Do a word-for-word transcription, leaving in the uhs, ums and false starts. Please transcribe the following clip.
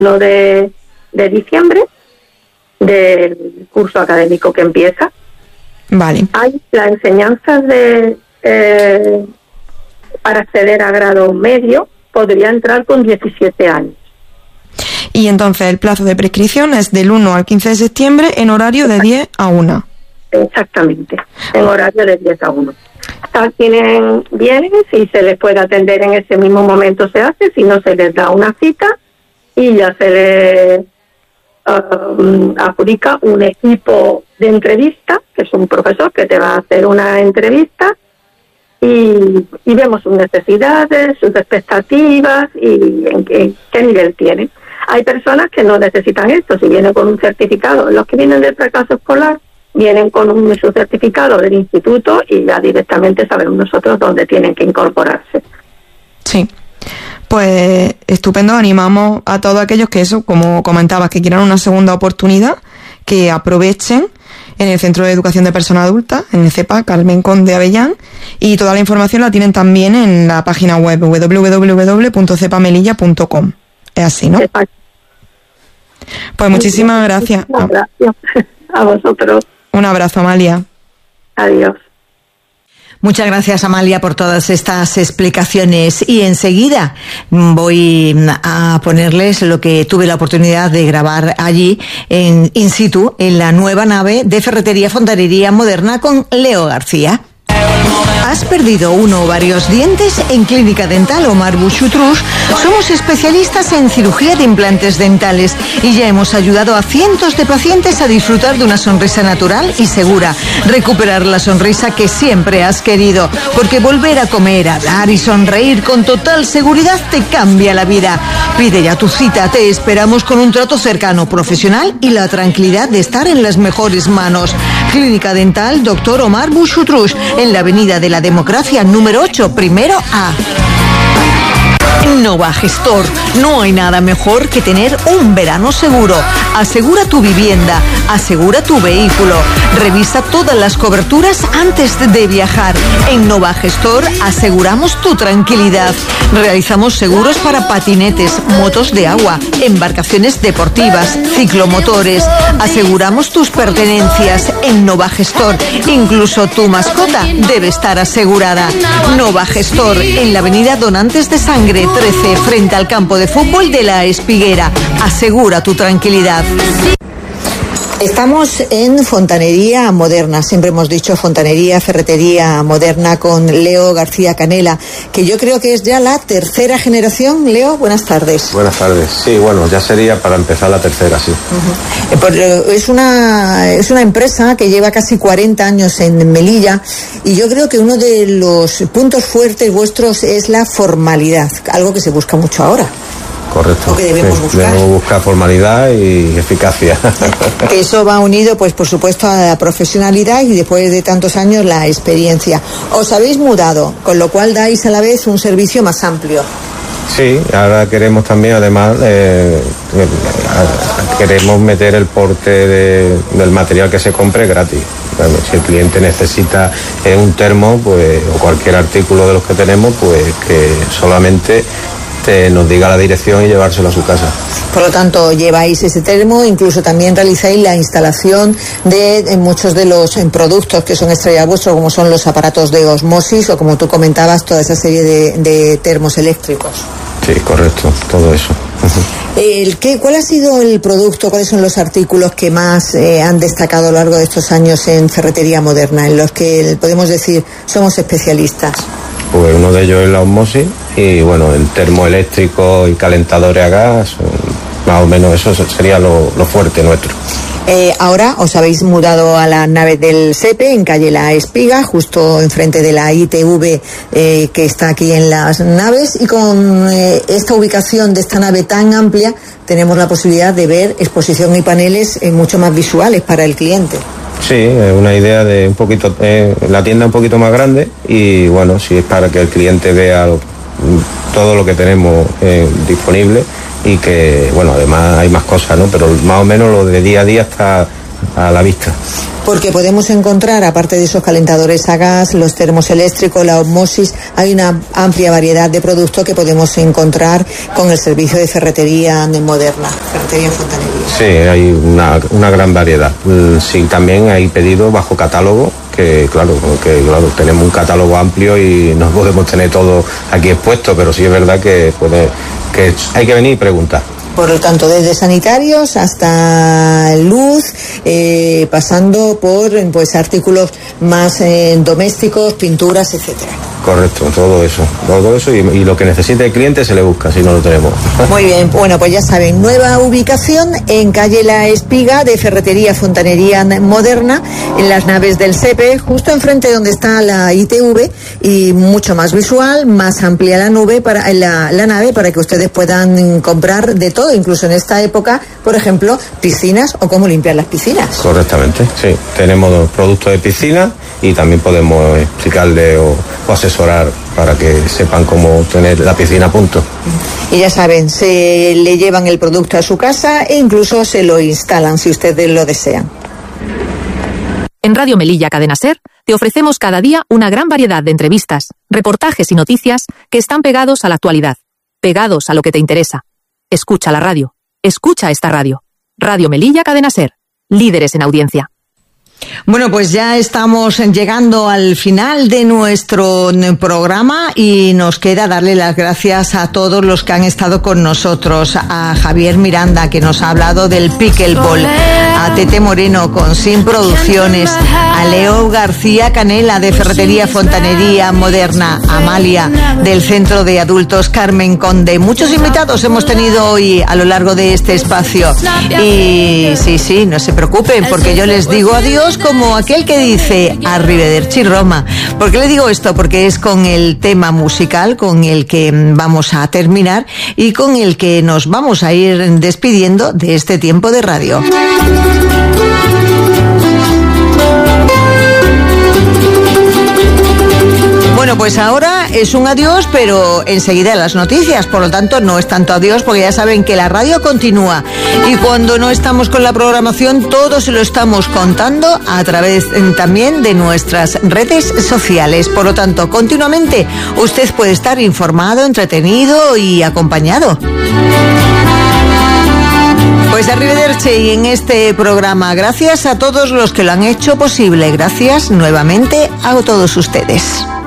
uno de, de diciembre del curso académico que empieza. Vale. Hay las enseñanzas de eh, para acceder a grado medio, podría entrar con diecisiete años. Y entonces el plazo de prescripción es del uno al quince de septiembre en horario de diez a una. Exactamente, en horario de diez a una. Tienen, vienen, si se les puede atender en ese mismo momento se hace, si no se les da una cita y ya se les uh, adjudica un equipo de entrevista, que es un profesor que te va a hacer una entrevista y, y vemos sus necesidades, sus expectativas y en qué, qué nivel tienen. Hay personas que no necesitan esto, si vienen con un certificado, los que vienen del fracaso escolar vienen con un su certificado del instituto y ya directamente sabemos nosotros dónde tienen que incorporarse. Sí, pues estupendo. Animamos a todos aquellos que eso, como comentabas, que quieran una segunda oportunidad, que aprovechen en el Centro de Educación de Personas Adultas, en el CEPA Carmen Conde Avellán, y toda la información la tienen también en la página web doble u doble u doble u punto cepa melilla punto com. Es así, ¿no? Exacto. Pues muchísimas gracias. Muchísimas gracias a vosotros. Un abrazo, Amalia. Adiós. Muchas gracias, Amalia, por todas estas explicaciones. Y enseguida voy a ponerles lo que tuve la oportunidad de grabar allí, en in situ, en la nueva nave de Ferretería Fontanería Moderna con Leo García. ¿Has perdido uno o varios dientes? En Clínica Dental Omar Bouchoutrouche somos especialistas en cirugía de implantes dentales y ya hemos ayudado a cientos de pacientes a disfrutar de una sonrisa natural y segura, recuperar la sonrisa que siempre has querido, porque volver a comer, hablar y sonreír con total seguridad te cambia la vida. Pide ya tu cita, te esperamos con un trato cercano, profesional y la tranquilidad de estar en las mejores manos. Clínica Dental Doctor Omar Bouchoutrouche, en la Avenida de la Democracia número ocho, primero A. Nova Gestor. No hay nada mejor que tener un verano seguro. Asegura tu vivienda, asegura tu vehículo. Revisa todas las coberturas antes de viajar. En Nova Gestor aseguramos tu tranquilidad. Realizamos seguros para patinetes, motos de agua, embarcaciones deportivas, ciclomotores. Aseguramos tus pertenencias. En Nova Gestor, incluso tu mascota debe estar asegurada. Nova Gestor, en la Avenida Donantes de Sangre trece, frente al campo de fútbol de La Espiguera. Asegura tu tranquilidad. Estamos en Fontanería Moderna, siempre hemos dicho Fontanería, Ferretería Moderna, con Leo García Canela, que yo creo que es ya la tercera generación. Leo, buenas tardes. Buenas tardes, sí, bueno, ya sería para empezar la tercera, sí. Uh-huh. Es una, es una empresa que lleva casi cuarenta años en Melilla y yo creo que uno de los puntos fuertes vuestros es la formalidad, algo que se busca mucho ahora. Correcto. Que debemos sí, buscar. Debemos buscar formalidad y eficacia. Eso va unido, pues por supuesto, a la profesionalidad y después de tantos años la experiencia. Os habéis mudado, con lo cual dais a la vez un servicio más amplio. Sí, ahora queremos también, además, eh, queremos meter el porte de, del material que se compre gratis. Si el cliente necesita eh, un termo, pues, o cualquier artículo de los que tenemos, pues que solamente Te nos diga la dirección y llevárselo a su casa. Por lo tanto, lleváis ese termo, incluso también realizáis la instalación de, de muchos de los en productos que son estrella vuestro, como son los aparatos de osmosis o, como tú comentabas, toda esa serie de, de termos eléctricos. Sí, correcto, todo eso. El, ¿qué, ¿Cuál ha sido el producto, cuáles son los artículos que más eh, han destacado a lo largo de estos años en Ferretería Moderna, en los que podemos decir somos especialistas? Pues uno de ellos es la osmosis y bueno, el termoeléctrico y calentadores a gas, más o menos eso sería lo, lo fuerte nuestro. Eh, ahora os habéis mudado a la nave del SEPE en calle La Espiga, justo enfrente de la I T V eh, que está aquí en las naves, y con eh, esta ubicación de esta nave tan amplia tenemos la posibilidad de ver exposición y paneles eh, mucho más visuales para el cliente. Sí, es una idea de un poquito, eh, la tienda un poquito más grande y bueno, sí es para que el cliente vea lo, todo lo que tenemos eh, disponible y que, bueno, además hay más cosas, ¿no? Pero más o menos lo de día a día está a la vista. Porque podemos encontrar, aparte de esos calentadores a gas, los termos eléctricos, la osmosis, hay una amplia variedad de productos que podemos encontrar con el servicio de ferretería moderna, ferretería fontanería. Sí, hay una, una gran variedad. Sí, también hay pedidos bajo catálogo, que claro, que claro, tenemos un catálogo amplio y no podemos tener todo aquí expuesto, pero sí es verdad que puede, que hay que venir y preguntar. Por lo tanto, desde sanitarios hasta luz, eh, pasando por pues artículos más eh, domésticos, pinturas, etcétera. Correcto, todo eso, todo eso y, y lo que necesite el cliente se le busca, si no lo tenemos. Muy bien, bueno, pues ya saben, nueva ubicación en calle La Espiga de Ferretería Fontanería Moderna, en las naves del S E P E, justo enfrente donde está la I T V, y mucho más visual, más amplia la nube para la, la nave para que ustedes puedan comprar de todo, incluso en esta época, por ejemplo, piscinas o cómo limpiar las piscinas. Correctamente, sí, tenemos productos de piscina y también podemos explicarle o, o asesorar para que sepan cómo tener la piscina a punto. Y ya saben, se le llevan el producto a su casa e incluso se lo instalan si ustedes lo desean. En Radio Melilla Cadena Ser te ofrecemos cada día una gran variedad de entrevistas, reportajes y noticias que están pegados a la actualidad, pegados a lo que te interesa. Escucha la radio, escucha esta radio. Radio Melilla Cadena Ser, líderes en audiencia. Bueno, pues ya estamos llegando al final de nuestro programa y nos queda darle las gracias a todos los que han estado con nosotros, a Javier Miranda, que nos ha hablado del pickleball, a Tete Moreno con Sin Producciones, a Leo García Canela de Ferretería Fontanería Moderna, a Amalia del Centro de Adultos Carmen Conde. Muchos invitados hemos tenido hoy a lo largo de este espacio y sí, sí, no se preocupen porque yo les digo adiós como aquel que dice arrivederci Roma. ¿Por qué le digo esto? Porque es con el tema musical con el que vamos a terminar y con el que nos vamos a ir despidiendo de este tiempo de radio. Bueno, pues ahora es un adiós, pero enseguida las noticias, por lo tanto no es tanto adiós porque ya saben que la radio continúa y cuando no estamos con la programación todo se lo estamos contando a través también de nuestras redes sociales, por lo tanto continuamente usted puede estar informado, entretenido y acompañado. Pues arrivederci y en este programa gracias a todos los que lo han hecho posible, gracias nuevamente a todos ustedes.